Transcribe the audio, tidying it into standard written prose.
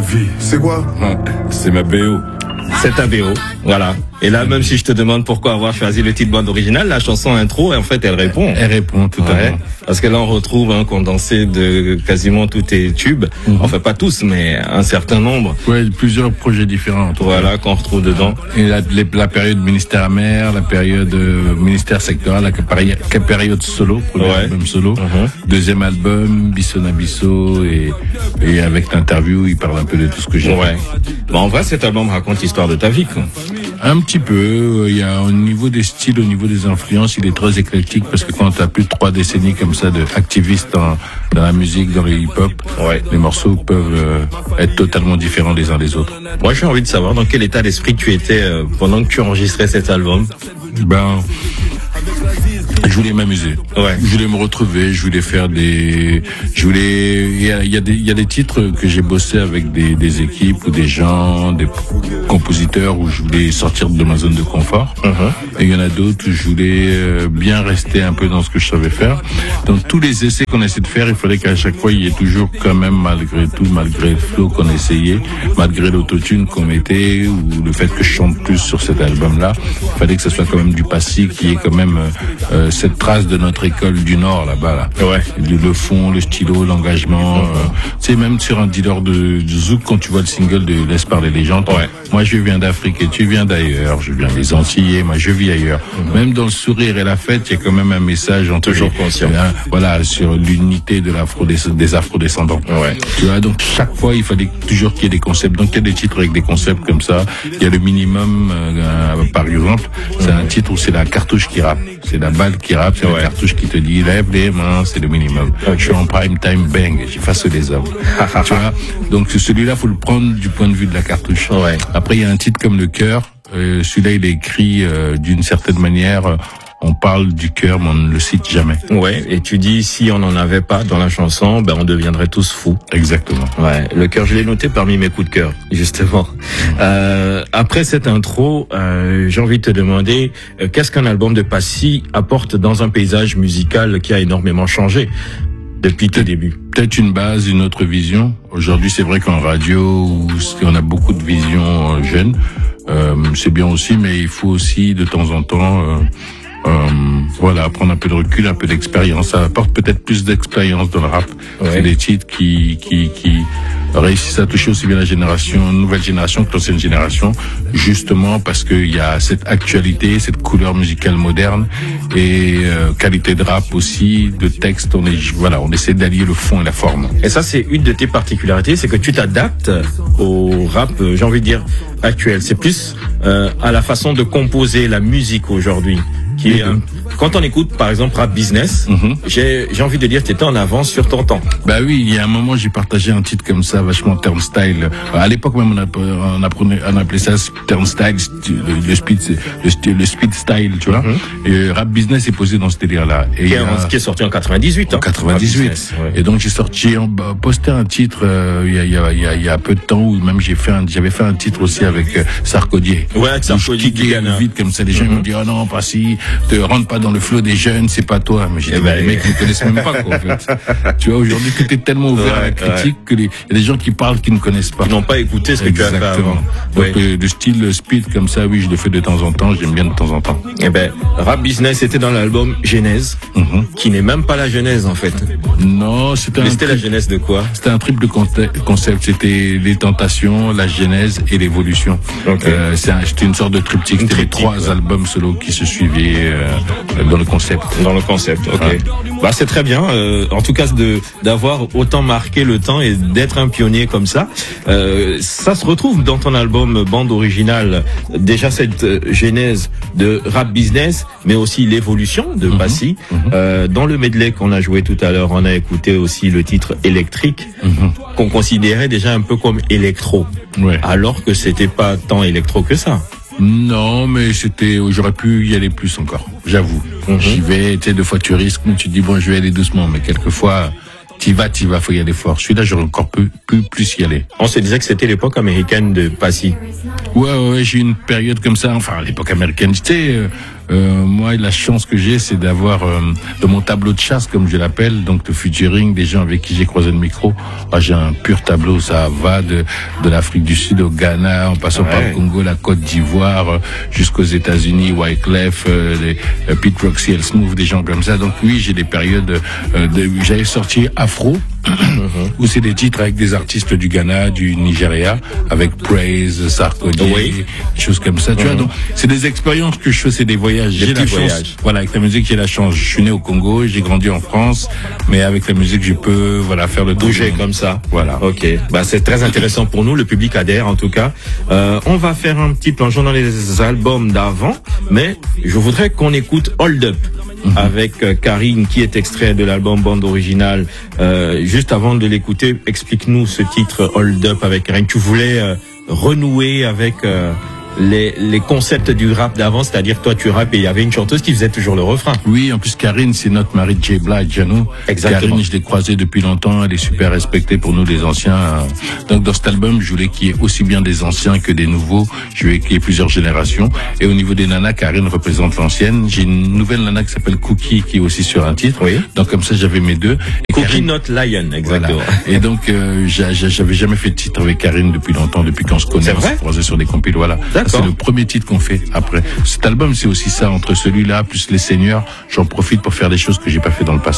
vie. C'est quoi? C'est ma BO. C'est ta BO, voilà. Et là, même si je te demande pourquoi avoir choisi le titre bande originale, la chanson intro, en fait, elle répond. Elle répond, tout à fait. Parce que là, on retrouve un condensé de quasiment tous tes tubes. Enfin, pas tous, mais un certain nombre. Ouais, plusieurs projets différents. Voilà, qu'on retrouve dedans. Et la période ministère amer, la période ministère sectoral, la période solo, premier album solo. Deuxième album, Bisso na Bisso, et avec l'interview, il parle un peu de tout ce que j'ai fait. Bon, en vrai, cet album raconte l'histoire de ta vie, quoi. Un petit peu. Il y a au niveau des styles, au niveau des influences, il est très éclectique parce que quand tu as plus de 3 décennies comme ça d'activistes dans la musique, dans le hip-hop, les morceaux peuvent être totalement différents les uns des autres. Moi, j'ai envie de savoir dans quel état d'esprit tu étais pendant que tu enregistrais cet album. Je voulais m'amuser. Je voulais me retrouver. Je voulais faire il y a des titres que j'ai bossé avec des équipes ou des gens, des compositeurs où je voulais sortir de ma zone de confort. Et il y en a d'autres où je voulais bien rester un peu dans ce que je savais faire. Dans tous les essais qu'on essaie de faire, il fallait qu'à chaque fois il y ait toujours quand même, malgré tout, malgré le flow qu'on essayait, malgré l'autotune qu'on mettait ou le fait que je chante plus sur cet album-là, il fallait que ce soit quand même du passé, qui est quand même cette trace de notre école du Nord là-bas là. Le fond, le stylo, l'engagement. Tu sais, même sur un dealer de Zouk, quand tu vois le single de Laisse parler les gens, moi je viens d'Afrique et tu viens d'ailleurs, je viens des Antillais, moi je vis ailleurs. Même dans le sourire et la fête, il y a quand même un message toujours conscient. Voilà, sur l'unité de des afro-descendants. Tu vois, donc chaque fois il fallait toujours qu'il y ait des concepts. Donc il y a des titres avec des concepts comme ça. Il y a le minimum, par exemple, c'est un titre où c'est la cartouche qui rappe. C'est la balle qui rappe, c'est la cartouche qui te dit lève les mains, c'est le minimum. Je suis en prime time bang, j'efface les hommes. Tu vois, donc celui-là faut le prendre du point de vue de la cartouche. Après il y a un titre comme Le Cœur. Celui-là il est écrit d'une certaine manière. On parle du cœur, mais on ne le cite jamais. Et tu dis, si on n'en avait pas dans la chanson, on deviendrait tous fous. Exactement. Le cœur, je l'ai noté parmi mes coups de cœur, justement. Après cette intro, j'ai envie de te demander, qu'est-ce qu'un album de Passy apporte dans un paysage musical qui a énormément changé depuis tes débuts? Peut-être une base, une autre vision. Aujourd'hui, c'est vrai qu'en radio, on a beaucoup de visions jeunes. C'est bien aussi, mais il faut aussi, de temps en temps... prendre un peu de recul, un peu d'expérience. Ça apporte peut-être plus d'expérience dans le rap. C'est des titres qui réussissent à toucher aussi bien la nouvelle génération que l'ancienne génération, justement parce qu'il y a cette actualité, cette couleur musicale moderne et qualité de rap aussi, de texte. On essaie d'allier le fond et la forme. Et ça, c'est une de tes particularités, c'est que tu t'adaptes au rap, j'ai envie de dire, actuel. C'est plus à la façon de composer la musique aujourd'hui. Quand on écoute par exemple Rap Business, j'ai envie de dire que tu étais en avance sur ton temps. Oui, il y a un moment j'ai partagé un titre comme ça, vachement turnstyle. À l'époque même on appelait ça turnstyle, le speed style, tu vois. Et Rap Business est posé dans ce délire-là. Qui est sorti en 98. En 98. Et donc j'ai posté un titre il y a peu de temps où même j'avais fait un titre aussi avec Sarkodie. Sarkodie qui vite comme ça, les gens m'ont dit oh non pas si. Te rentre pas dans le flot des jeunes, c'est pas toi. Mais j'ai dit, les mecs ne connaissent même pas, quoi, en fait. Tu vois, aujourd'hui, tout est tellement ouvert à la critique que il y a des gens qui parlent qui ne connaissent pas. Ils n'ont pas écouté ce que tu as fait avant. Donc, le style speed comme ça, oui, je le fais de temps en temps, j'aime bien de temps en temps. Rap Business était dans l'album Genèse, qui n'est même pas la Genèse, en fait. Non, c'était la Genèse de quoi? C'était un triple concept. C'était les tentations, la Genèse et l'évolution. C'était une sorte de triptyque. C'était les 3 albums solo qui se suivaient. Dans le concept. C'est très bien. En tout cas, d'avoir autant marqué le temps et d'être un pionnier comme ça. Ça se retrouve dans ton album bande originale. Déjà cette genèse de Rap Business, mais aussi l'évolution de Passy. Dans le medley qu'on a joué tout à l'heure, on a écouté aussi le titre Électrique, qu'on considérait déjà un peu comme électro. Alors que c'était pas tant électro que ça. Non, mais j'aurais pu y aller plus encore, j'avoue. J'y vais, tu sais, 2 fois tu risques, mais tu te dis bon, je vais aller doucement, mais quelquefois, t'y vas, faut y aller fort. Celui-là, j'aurais encore plus y aller. On se disait que c'était l'époque américaine de Passy. Ouais, j'ai eu une période comme ça, enfin, l'époque américaine, tu sais, Moi, la chance que j'ai, c'est d'avoir de mon tableau de chasse, comme je l'appelle, donc de featuring, des gens avec qui j'ai croisé le micro. J'ai un pur tableau, ça va de l'Afrique du Sud au Ghana, en passant par le Congo, la Côte d'Ivoire, jusqu'aux États-Unis, Wyclef, Pete Roxy, El Smooth, des gens comme ça. Donc oui, j'ai des périodes j'avais sorti Afro, où c'est des titres avec des artistes du Ghana, du Nigeria, avec Praise, Sarkodie, des choses comme ça. Tu vois, donc c'est des expériences que je fais, c'est des voyages. J'ai la chance. Voilà, avec la musique, j'ai la chance. Je suis né au Congo, j'ai grandi en France, mais avec la musique, je peux, faire le bouger comme ça. Voilà. Ok. C'est très intéressant pour nous. Le public adhère, en tout cas. On va faire un petit plongeon dans les albums d'avant, mais je voudrais qu'on écoute Hold Up. Avec Karine, qui est extrait de l'album bande originale. Juste avant de l'écouter, explique-nous ce titre Hold Up avec Karine. Tu voulais renouer avec les concepts du rap d'avant, c'est-à-dire toi tu rappes et il y avait une chanteuse qui faisait toujours le refrain. Oui, en plus Karine, c'est notre mari de J Blige, à nous. Exactement. Karine, je l'ai croisée depuis longtemps, elle est super respectée pour nous les anciens. Donc dans cet album, je voulais qu'il y ait aussi bien des anciens que des nouveaux. Je voulais qu'il y ait plusieurs générations. Et au niveau des nanas, Karine représente l'ancienne. J'ai une nouvelle nana qui s'appelle Cookie, qui est aussi sur un titre. Oui. Donc comme ça, j'avais mes deux. Et Cookie Karine, Not Lion, exactement. Voilà. Et donc j'avais jamais fait de titre avec Karine depuis longtemps, depuis qu'on se connaît. C'est vrai? On s'est croisés sur des compiles, voilà. D'accord. C'est le premier titre qu'on fait après. Cet album, c'est aussi ça, entre celui-là plus Les Seigneurs, j'en profite pour faire des choses que j'ai pas fait dans le passé.